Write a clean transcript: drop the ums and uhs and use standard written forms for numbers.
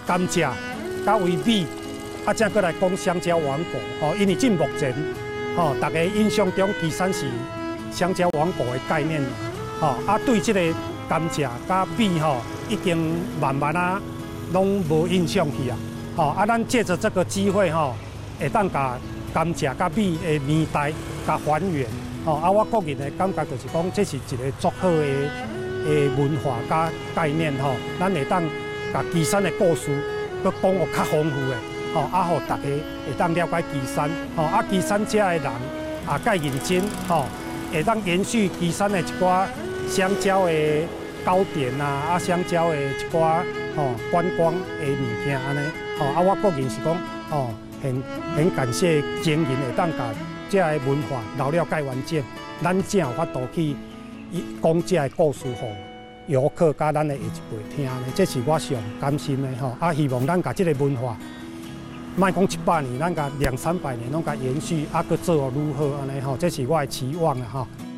甘蔗、甲维米，再过来讲香蕉王国哦，因为至目前大家印象中旗山是香蕉王国的概念对这个甘蔗甲米已经慢慢拢无印象去咱借着这个机会会当甲甘蔗甲米的年代甲还原我个人的感觉就是讲，这是一个足好的文化甲概念咱会当甲旗山的故事，佮讲有较丰富的互大家会当了解旗山旗山遮的人介认真会当延续旗山的一寡香蕉的糕点香蕉的一寡观光的物件安尼我个人是讲很感谢经营会当甲这个文化了解完整，咱才有法度去讲这个故事予游客甲咱的下一辈听呢，这是我上甘心的希望咱甲这个文化，莫讲100年，咱甲200-300年拢甲延续，佮做愈好安尼这是我的期望